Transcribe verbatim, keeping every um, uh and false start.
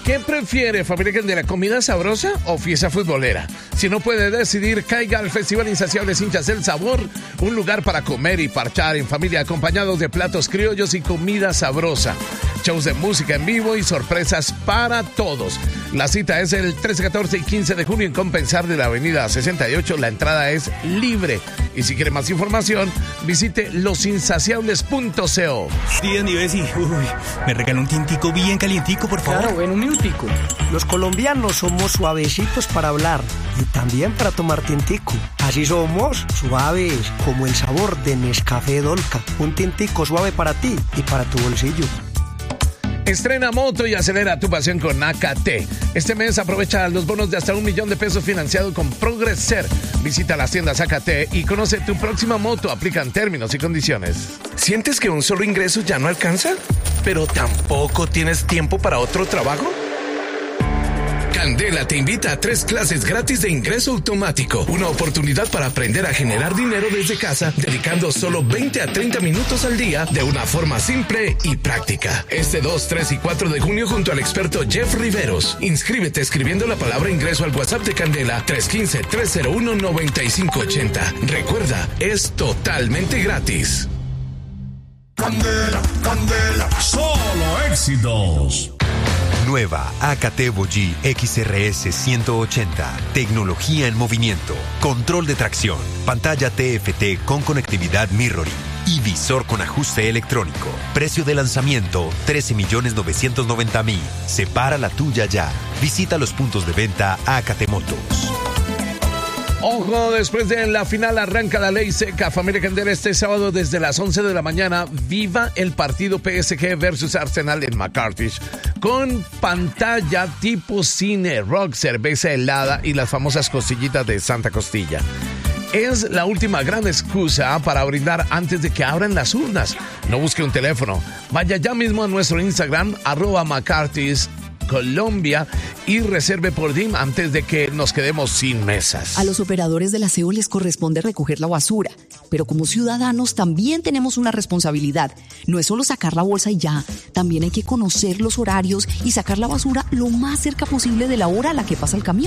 ¿Qué prefiere, familia Candela, comida sabrosa o fiesta futbolera? Si no puede decidir, caiga al Festival Insaciables Hinchas del Sabor, un lugar para comer y parchar en familia acompañados de platos criollos y comida sabrosa. Shows de música en vivo y sorpresas para todos. La cita es el trece, catorce y quince de junio en Compensar de la avenida sesenta y ocho. La entrada es libre. Y si quiere más información, visite los insaciables punto co. Días, mi Bessie. Uy, me regaló un tintico bien calientico, por favor. Claro, en un minutico. Los colombianos somos suavecitos para hablar y también para tomar tintico. Así somos suaves, como el sabor de Nescafé Dolca. Un tintico suave para ti y para tu bolsillo. Estrena moto y acelera tu pasión con A K T. Este mes aprovecha los bonos de hasta un millón de pesos financiado con Progreser. Visita las tiendas A K T y conoce tu próxima moto. Aplican términos y condiciones. ¿Sientes que un solo ingreso ya no alcanza? ¿Pero tampoco tienes tiempo para otro trabajo? Candela te invita a tres clases gratis de ingreso automático. Una oportunidad para aprender a generar dinero desde casa, dedicando solo veinte a treinta minutos al día de una forma simple y práctica. Este dos, tres y cuatro de junio junto al experto Jeff Riveros. Inscríbete escribiendo la palabra ingreso al WhatsApp de Candela tres uno cinco, tres cero uno, nueve cinco ocho cero. Recuerda, es totalmente gratis. Candela, Candela, solo éxitos. Nueva A K T Vogi X R S ciento ochenta. Tecnología en movimiento. Control de tracción. Pantalla T F T con conectividad mirroring. Y visor con ajuste electrónico. Precio de lanzamiento trece millones novecientos noventa mil. Separa la tuya ya. Visita los puntos de venta A K T Motos. Ojo, después de la final arranca la ley seca. Familia Candela, este sábado desde las once de la mañana, viva el partido P S G versus Arsenal en McCarthy's. Con pantalla tipo cine, rock, cerveza helada y las famosas costillitas de Santa Costilla. Es la última gran excusa para brindar antes de que abran las urnas. No busque un teléfono. Vaya ya mismo a nuestro Instagram, arroba McCarthy's Colombia, y reserve por D I M antes de que nos quedemos sin mesas. A los operadores del aseo les corresponde recoger la basura, pero como ciudadanos también tenemos una responsabilidad. No es solo sacar la bolsa y ya, también hay que conocer los horarios y sacar la basura lo más cerca posible de la hora a la que pasa el camión.